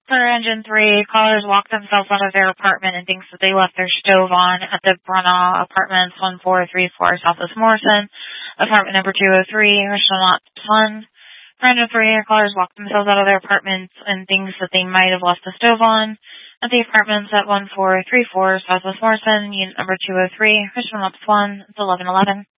For engine 3, callers walked themselves out of their apartment and thinks that they left their stove on at the Brunel Apartments 1434 Southwest Morrison, apartment number 203, Herschel Knott 1. For engine 3, callers walked themselves out of their apartments and thinks that they might have left the stove on at the apartments at 1434 Southwest Morrison, unit number 203, Herschel Knott 1. It's 1111.